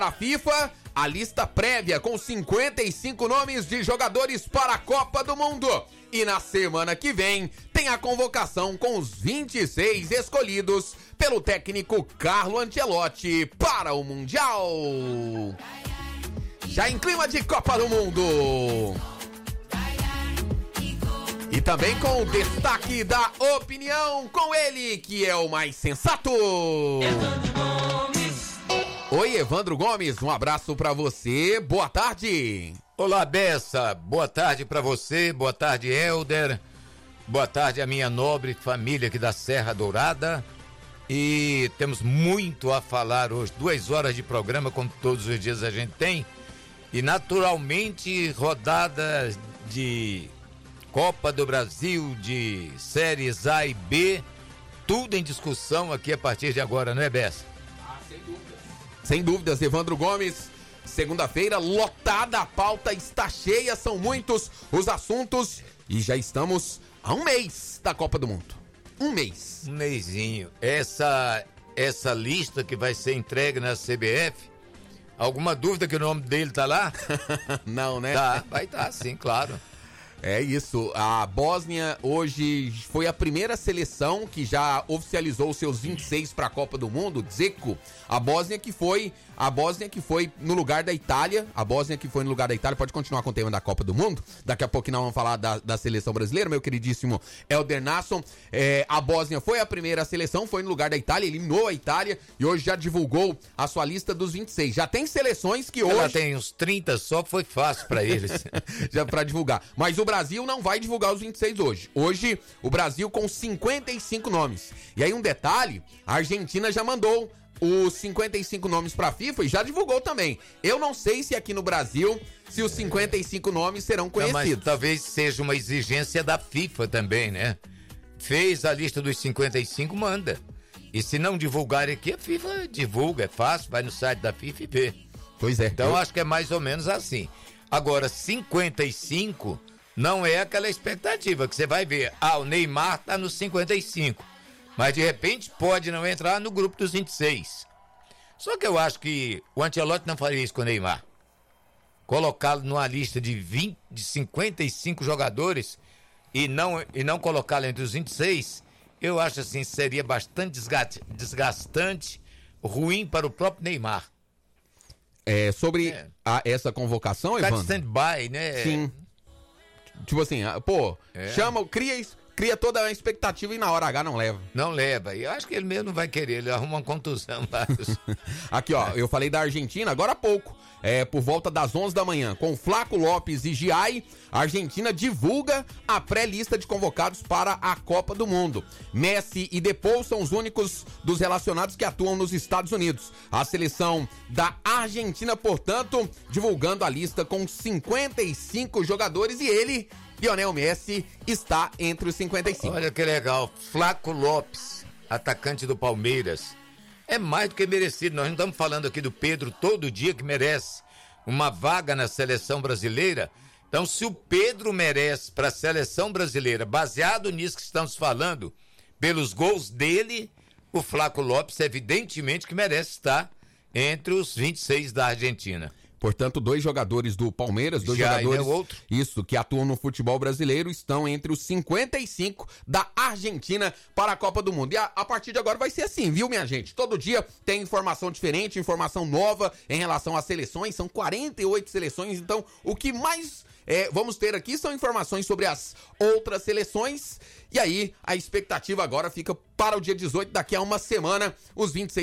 A FIFA, a lista prévia com 55 nomes de jogadores para a Copa do Mundo. E na semana que vem tem a convocação com os 26 escolhidos pelo técnico Carlo Ancelotti para o Mundial. Já em clima de Copa do Mundo. E também com o destaque da opinião com ele, que é o mais sensato. Oi, Evandro Gomes, um abraço pra você, boa tarde. Olá, Bessa, boa tarde pra você, boa tarde, Helder, boa tarde a minha nobre família aqui da Serra Dourada. E temos muito a falar hoje, 2 horas de programa, como todos os dias a gente tem. E naturalmente, rodada de Copa do Brasil, de séries A e B, tudo em discussão aqui a partir de agora, não é, Bessa? Sem dúvidas. Sem dúvidas, Evandro Gomes. Segunda-feira, lotada, a pauta está cheia, são muitos os assuntos e já estamos a um mês da Copa do Mundo. Um mês. Um mesinho. Essa lista que vai ser entregue na CBF, alguma dúvida que o nome dele tá lá? Não, né? Tá, vai estar, sim, claro. É isso, a Bósnia hoje foi a primeira seleção que já oficializou seus 26 para a Copa do Mundo, Dzeko. A Bósnia que foi no lugar da Itália, pode continuar com o tema da Copa do Mundo, daqui a pouco nós vamos falar da seleção brasileira, meu queridíssimo Helder Nasson. A Bósnia foi a primeira seleção, foi no lugar da Itália, eliminou a Itália e hoje já divulgou a sua lista dos 26. Já tem seleções que hoje... Ela tem uns 30 só, foi fácil para eles. Já para divulgar, mas o Brasil não vai divulgar os 26 hoje. Hoje, o Brasil com 55 nomes. E aí um detalhe, a Argentina já mandou os 55 nomes pra FIFA e já divulgou também. Eu não sei se aqui no Brasil, se os 55 nomes serão conhecidos. Não, mas talvez seja uma exigência da FIFA também, né? Fez a lista dos 55, manda. E se não divulgar aqui, a FIFA divulga, é fácil, vai no site da FIFA e vê. Pois é. Então acho que é mais ou menos assim. Agora, 55... não é aquela expectativa que você vai ver. O Neymar tá nos 55. Mas de repente pode não entrar no grupo dos 26. Só que eu acho que o Ancelotti não faria isso com o Neymar. Colocá-lo numa lista de 55 jogadores e não colocá-lo entre os 26, eu acho assim, seria bastante desgastante, ruim para o próprio Neymar. Sobre essa convocação, Tá de Evandro? stand-by, né? Sim. Tipo assim, chama, cria toda a expectativa e na hora H não leva. Não leva. E eu acho que ele mesmo não vai querer, ele arruma uma contusão lá. Aqui, eu falei da Argentina agora há pouco, por volta das 11 da manhã, com Flaco Lopes e Giai, a Argentina divulga a pré-lista de convocados para a Copa do Mundo. Messi e Depou são os únicos dos relacionados que atuam nos Estados Unidos. A seleção da Argentina, portanto, divulgando a lista com 55 jogadores e ele... Lionel Messi está entre os 55. Olha que legal, Flaco Lopes, atacante do Palmeiras, é mais do que merecido. Nós não estamos falando aqui do Pedro todo dia que merece uma vaga na seleção brasileira. Então, se o Pedro merece para a seleção brasileira, baseado nisso que estamos falando, pelos gols dele, o Flaco Lopes evidentemente que merece estar entre os 26 da Argentina. Portanto, 2 jogadores do Palmeiras, isso, que atuam no futebol brasileiro, estão entre os 55 da Argentina para a Copa do Mundo. E a partir de agora vai ser assim, viu, minha gente? Todo dia tem informação diferente, informação nova em relação às seleções. São 48 seleções, então o que mais vamos ter aqui são informações sobre as outras seleções. E aí, a expectativa agora fica para o dia 18, daqui a uma semana, os 26